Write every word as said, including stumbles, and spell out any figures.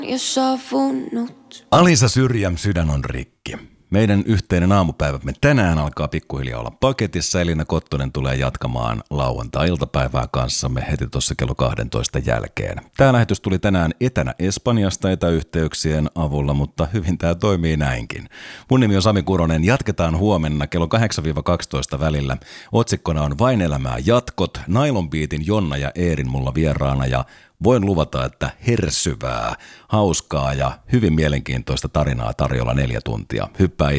ja savunut. Alisa Syrjäm, Sydän on rikki. Meidän yhteinen aamupäivämme tänään alkaa pikkuhiljaa olla paketissa. Elina Kottonen tulee jatkamaan lauantai-iltapäivää kanssamme heti tuossa kello kahdentoista jälkeen. Tämä lähetys tuli tänään etänä Espanjasta etäyhteyksien avulla, mutta hyvin tämä toimii näinkin. Mun nimi on Sami Kuronen. Jatketaan huomenna kello kahdeksan kaksitoista välillä. Otsikkona on Vain elämää jatkot. Nylon Beatin Jonna ja Eerin mulla vieraana ja voin luvata, että hersyvää, hauskaa ja hyvin mielenkiintoista tarinaa tarjolla neljä tuntia. Hyppää